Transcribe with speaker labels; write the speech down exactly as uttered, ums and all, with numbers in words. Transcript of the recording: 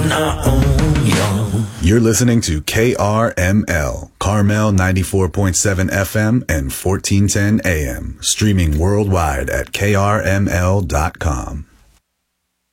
Speaker 1: on our own, yo.
Speaker 2: You're listening to K R M L, Carmel ninety-four point seven F M and fourteen ten A M, streaming worldwide at K R M L dot com.